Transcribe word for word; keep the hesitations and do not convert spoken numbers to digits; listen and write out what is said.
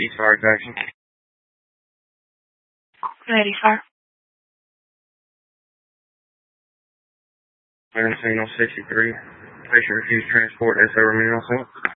East Fire Jackson. Ready, sir. Clearance signal sixty-three. Patient refused transport. S O remain on scene.